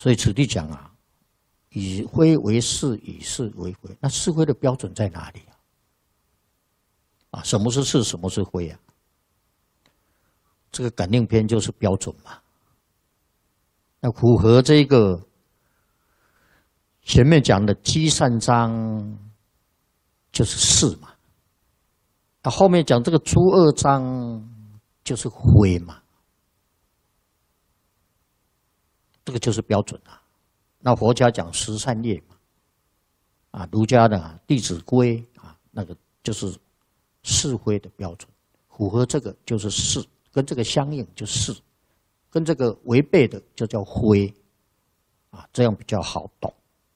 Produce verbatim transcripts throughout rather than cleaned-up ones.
所以此地讲啊，以非为是，以是为非。那是非的标准在哪里啊？啊，什么是是，什么是非啊？这个感应篇就是标准嘛。那符合这个前面讲的积善章，就是是嘛。那后面讲这个诸恶章，就是非嘛。这个就是标准啊。那佛家讲十善业嘛，啊，儒家的《弟子规》啊，那个就是是非的标准，符合这个就是是，跟这个相应就是是，跟这个违背的就叫非，啊，这样比较好懂，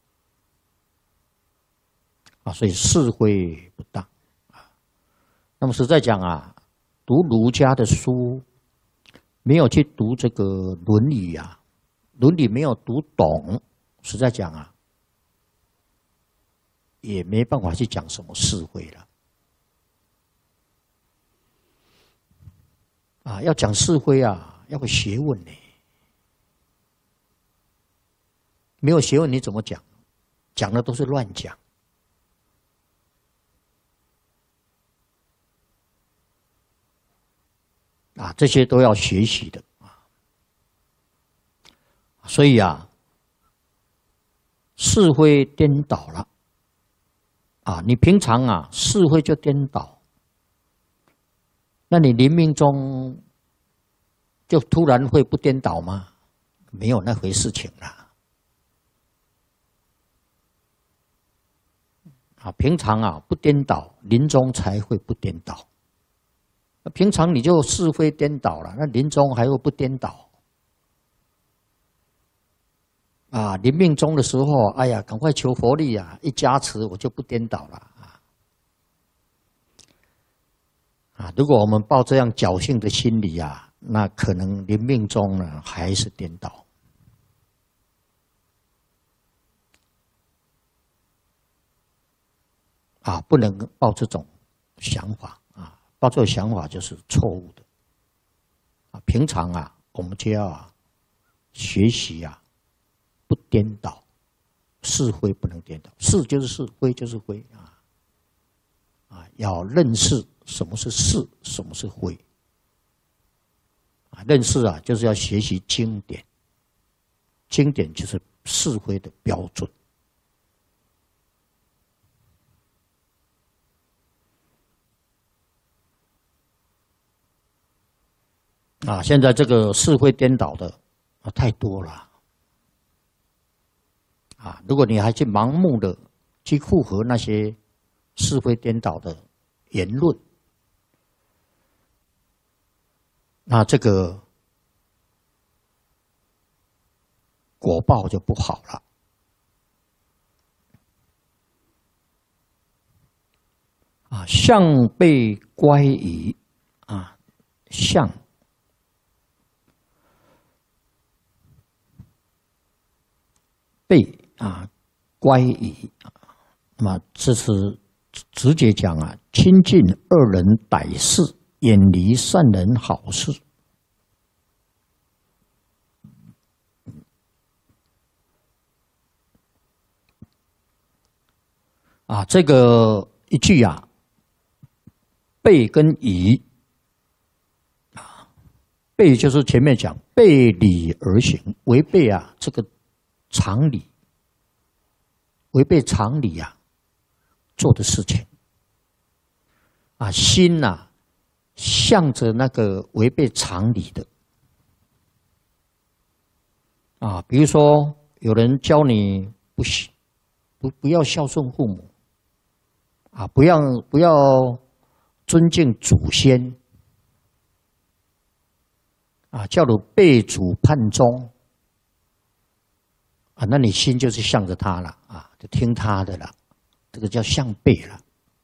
啊，所以是非不当啊。那么实在讲啊，读儒家的书，没有去读这个《论语》啊，《论语》没有读懂，实在讲啊，也没办法去讲什么是非了。啊，要讲是非啊，要有学问呢。没有学问你怎么讲？讲的都是乱讲。啊，这些都要学习的啊。所以啊，是非颠倒了。啊，你平常啊是非就颠倒，那你临命中就突然会不颠倒吗？没有那回事情啦。啊，平常啊不颠倒，临终才会不颠倒。平常你就是非颠倒了，那临终还会不颠倒？啊，临命终的时候，哎呀，赶快求佛力啊！一加持，我就不颠倒了啊！啊，如果我们抱这样侥幸的心理啊，那可能临命终呢还是颠倒。啊，不能抱这种想法啊，抱这种想法就是错误的。啊，平常啊，我们就要啊学习啊。不颠倒，是非不能颠倒，是就是是，非就是非啊！啊，要认识什么是是，什么是非。啊，认识啊，就是要学习经典，经典就是是非的标准。啊，现在这个是非颠倒的啊太多了。啊，如果你还去盲目的去附和那些是非颠倒的言论，那这个果报就不好了。啊，相被乖疑啊，相被。啊，乖疑，那么这是直接讲啊，亲近恶人歹事，远离善人好事。啊，这个一句啊，背跟疑啊，背就是前面讲背理而行，违背啊这个常理。违背常理啊，做的事情啊，心呐、啊，向着那个违背常理的啊，比如说有人教你不不不要孝顺父母啊，不要不要尊敬祖先啊，叫你背祖叛宗。啊，那你心就是向着他了啊，就听他的了，这个叫向背了。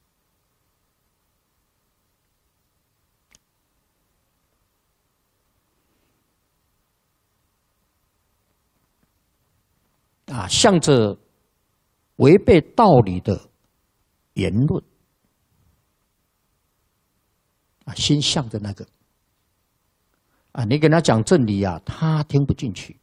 啊，向着违背道理的言论，啊，心向着那个，啊，你跟他讲正理啊，他听不进去。